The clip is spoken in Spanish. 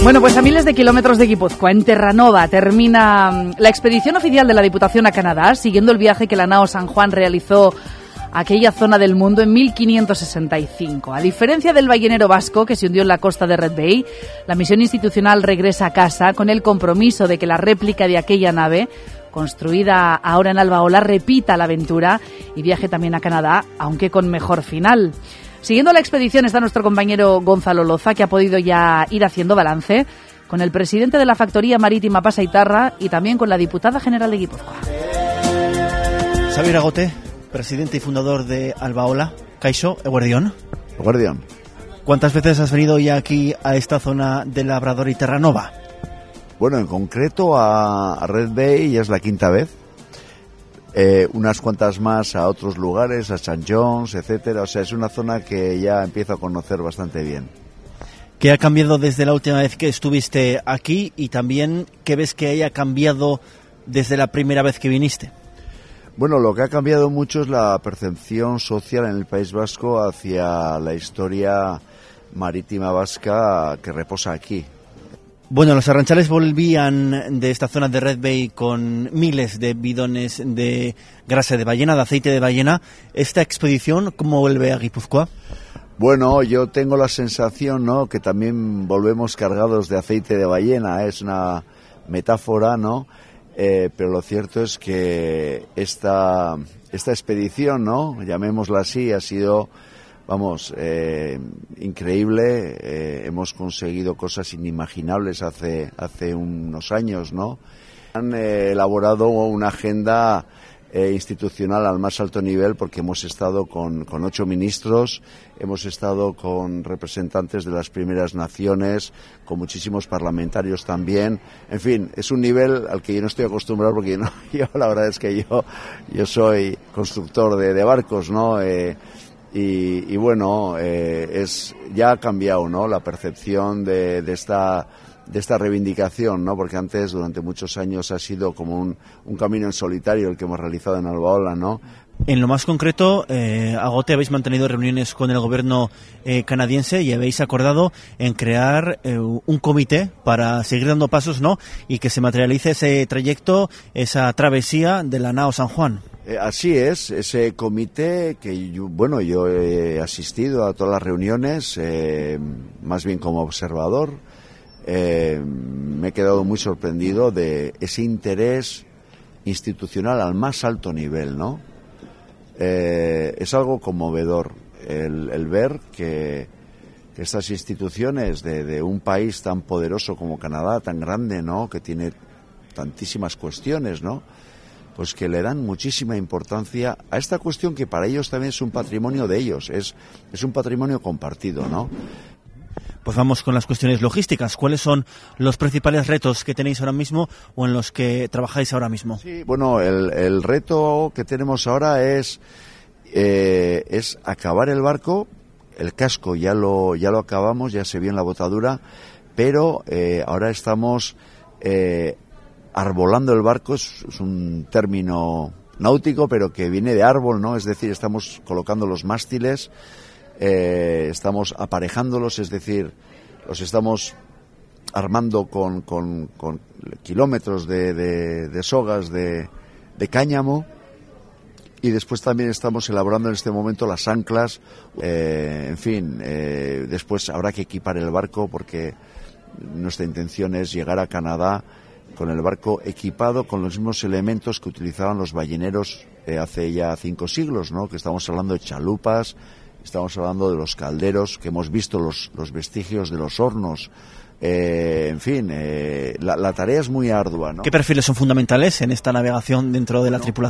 Bueno, pues a miles de kilómetros de Guipúzcoa, en Terranova, termina la expedición oficial de la Diputación a Canadá, siguiendo el viaje que la nao San Juan realizó a aquella zona del mundo en 1565. A diferencia del ballenero vasco, que se hundió en la costa de Red Bay, la misión institucional regresa a casa con el compromiso de que la réplica de aquella nave, construida ahora en Albaola, repita la aventura y viaje también a Canadá, aunque con mejor final. Siguiendo la expedición está nuestro compañero Gonzalo Loza, que ha podido ya ir haciendo balance con el presidente de la Factoría Marítima Pasaitarra y también con la diputada general de Guipúzcoa. Xabier Agote, presidente y fundador de Albaola. Kaixo, eguerdión. Eguerdión. ¿Cuántas veces has venido ya aquí a esta zona de Labrador y Terranova? Bueno, en concreto a Red Bay ya es la quinta vez. Unas cuantas más a otros lugares, a St. John's, etcétera. O sea, es una zona que ya empiezo a conocer bastante bien. ¿Qué ha cambiado desde la última vez que estuviste aquí y también qué ves que haya cambiado desde la primera vez que viniste? Bueno, lo que ha cambiado mucho es la percepción social en el País Vasco hacia la historia marítima vasca que reposa aquí. Bueno, los arranchales volvían de esta zona de Red Bay con miles de bidones de grasa de ballena, de aceite de ballena. ¿Esta expedición cómo vuelve a Guipúzcoa? Bueno, yo tengo la sensación, ¿no?, que también volvemos cargados de aceite de ballena. Es una metáfora, ¿no? Pero lo cierto es que esta expedición, ¿no?, llamémosla así, ha sido, increíble. Hemos conseguido cosas inimaginables hace unos años, ¿no? Han elaborado una agenda institucional al más alto nivel, porque hemos estado con 8 ministros, hemos estado con representantes de las primeras naciones, con muchísimos parlamentarios también. En fin, es un nivel al que yo no estoy acostumbrado, porque yo la verdad es que yo soy constructor de barcos, ¿no? Y bueno, ya ha cambiado, ¿no?, la percepción de esta reivindicación, ¿no? Porque antes, durante muchos años, ha sido como un camino en solitario el que hemos realizado en Albaola, ¿no? En lo más concreto, Agote, habéis mantenido reuniones con el gobierno canadiense y habéis acordado en crear un comité para seguir dando pasos, ¿no?, y que se materialice ese trayecto, esa travesía de la nao San Juan. Así es, ese comité que yo he asistido a todas las reuniones, más bien como observador. Me he quedado muy sorprendido de ese interés institucional al más alto nivel, ¿no? Es algo conmovedor el ver que estas instituciones de un país tan poderoso como Canadá, tan grande, ¿no?, que tiene tantísimas cuestiones, ¿no?, pues que le dan muchísima importancia a esta cuestión, que para ellos también es un patrimonio de ellos, es un patrimonio compartido, ¿no? Pues vamos con las cuestiones logísticas. ¿Cuáles son los principales retos que tenéis ahora mismo o en los que trabajáis ahora mismo? Sí, bueno, el reto que tenemos ahora es acabar el barco. El casco ya lo acabamos, ya se vio en la botadura, pero ahora estamos arbolando el barco. Es un término náutico, pero que viene de árbol, ¿no? Es decir, estamos colocando los mástiles, estamos aparejándolos, es decir, los estamos armando con kilómetros de sogas de cáñamo, y después también estamos elaborando en este momento las anclas. En fin, después habrá que equipar el barco, porque nuestra intención es llegar a Canadá con el barco equipado con los mismos elementos que utilizaban los balleneros hace ya 5 siglos, ¿no? Que estamos hablando de chalupas, estamos hablando de los calderos, que hemos visto los vestigios de los hornos. En fin, la tarea es muy ardua, ¿no? ¿Qué perfiles son fundamentales en esta navegación dentro de la tripulación?